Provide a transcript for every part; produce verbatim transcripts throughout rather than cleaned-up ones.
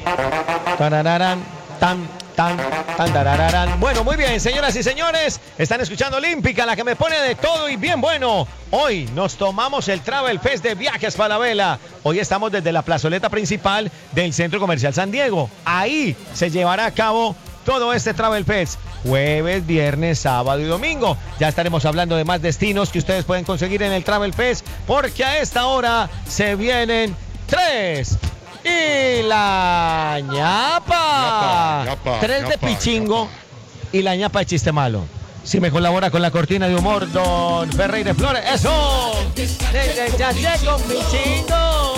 Tarararán, tan, tan, tan, tarararán. Bueno, muy bien, señoras y señores, están escuchando Olímpica, la que me pone de todo y bien bueno. Hoy nos tomamos el Travel Fest de Viajes Falabella. Hoy estamos desde la plazoleta principal del Centro Comercial San Diego. Ahí se llevará a cabo todo este Travel Fest. Jueves, viernes, sábado y domingo. Ya estaremos hablando de más destinos que ustedes pueden conseguir en el Travel Fest, porque a esta hora se vienen tres. Y la ñapa. ñapa, ñapa tres ñapa, de Pichingo ñapa. Y la ñapa de Chiste Malo. Si me colabora con la cortina de humor, don Ferreira Flores. ¡Eso! Ya llegó Pichingo.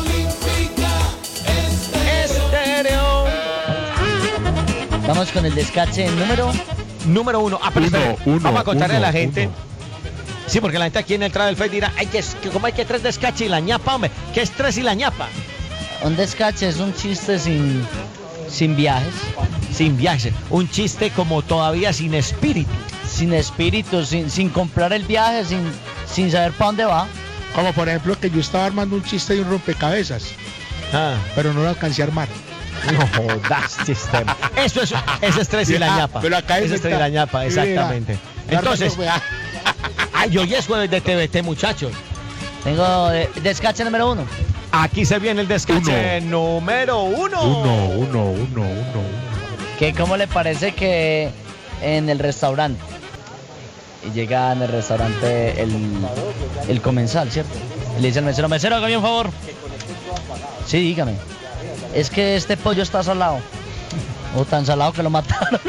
Estéreo. Vamos con el descache número Número uno. Ah, pero Uno, espere, uno, vamos a contarle uno, a la gente. uno. Sí, porque la gente aquí en el Travel Fest dirá, ay, que es, que como hay que tres descache y la ñapa, hombre. ¿Qué es tres y la ñapa? Un descache es un chiste sin, sin viajes, Sin viaje. Un chiste como todavía sin espíritu. sin espíritu, sin, sin comprar el viaje, sin, sin saber para dónde va. Como por ejemplo que yo estaba armando un chiste de un rompecabezas, Ah, pero no lo alcancé a armar. no jodas, chiste. Eso es, ese es tres y la Ah, ñapa. pero acá Ese es tres y la ñapa, exactamente. Entonces, ay, hoy es jueves de T V T, muchachos. Tengo eh, descache número uno. Aquí se viene el descache número uno. Uno, uno, uno, uno, uno. Que cómo le parece que en el restaurante, y llega en el restaurante el, el comensal, ¿cierto? Y le dice al mesero, mesero, hágame un favor. Sí, dígame. Es que este pollo está salado. O tan salado que lo mataron.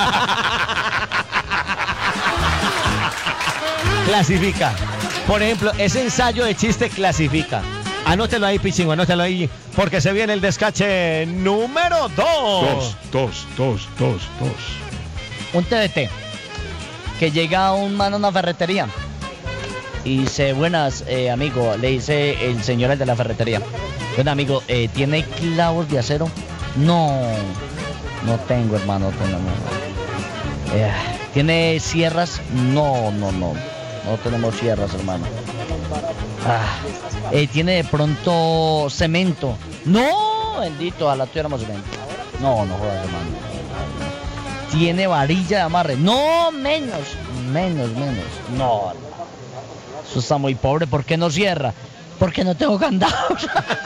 Clasifica. Por ejemplo, ese ensayo de chiste clasifica. Anótelo ahí, Pichingo, anótelo ahí, porque se viene el descache número dos. Dos, dos, dos, dos, dos. Un T V T. Que llega un man a una ferretería. Y dice, buenas, eh, amigo, le dice el señor el de la ferretería. Bueno, amigo, eh, ¿tiene clavos de acero? No, no tengo, hermano, tengo, no. Eh, ¿Tiene sierras? No, no, no, no tenemos sierras, hermano. Ah, eh, ¿tiene de pronto cemento? No, bendito, a la tuviéramos cemento. No, no jodas, hermano. ¿Tiene varilla de amarre? No, menos, menos, menos. No, eso está muy pobre. ¿Por qué no cierra? Porque no tengo candados.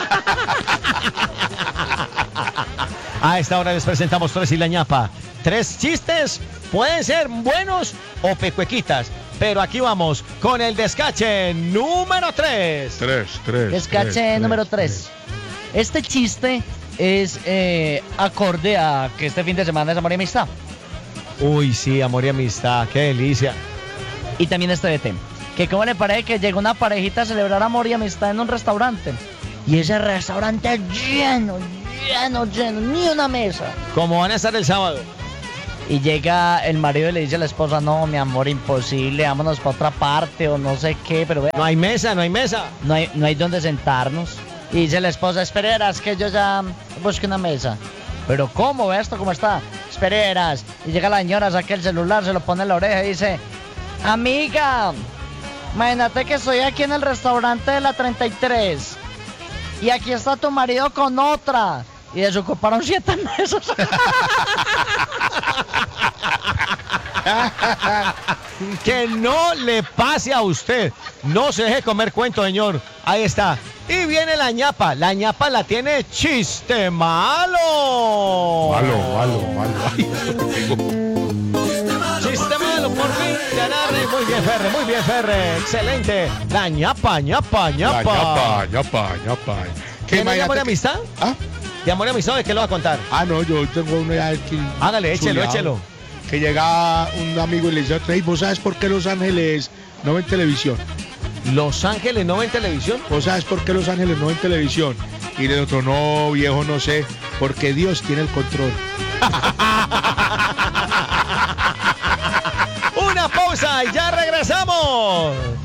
A esta hora les presentamos tres y la ñapa. Tres chistes, pueden ser buenos o pecuequitas, pero aquí vamos con el descache número tres. Tres, tres. Descache tres, número tres. tres. Este chiste es eh, acorde a que este fin de semana es amor y amistad. Uy, sí, amor y amistad, qué delicia. Y también este D T. Que cómo le parece que llegó una parejita a celebrar amor y amistad en un restaurante. Y ese restaurante lleno, lleno, lleno, ni una mesa. ¿Cómo van a estar el sábado? Y llega el marido y le dice a la esposa, no, mi amor, imposible, vámonos para otra parte o no sé qué, pero vea, No hay mesa, no hay mesa. no hay, no hay donde sentarnos. Y dice la esposa, espereras que yo ya busque una mesa. Pero ¿cómo? ¿Ve esto cómo está? Espereras. Y llega la señora, saca el celular, se lo pone en la oreja y dice, amiga, imagínate que estoy aquí en el restaurante de la treinta y tres y aquí está tu marido con otra. Y desocuparon siete meses. Que no le pase a usted. No se deje comer cuento, señor. Ahí está. Y viene la ñapa. La ñapa la tiene Chiste Malo. Malo, malo, malo. Ay, Chiste Malo, por fin. Ganarle. Muy bien, Ferre. Muy bien, Ferre. Excelente. La ñapa, ñapa, La ñapa. ñapa, ñapa, ñapa. ¿Qué ¿Tiene de amor y imagínate que- amistad? ¿Ah? ¿De amor y amistad? ¿De qué lo va a contar? Ah, no, yo tengo uno ya aquí. Hágale, échelo, chuleado. échelo. Que llega un amigo y le dice, hey, ¿vos sabes por qué Los Ángeles no ven televisión? ¿Los Ángeles no ven televisión? ¿Vos sabes por qué Los Ángeles no ven televisión? Y el otro, no, viejo, no sé, porque Dios tiene el control. Una pausa y ya regresamos.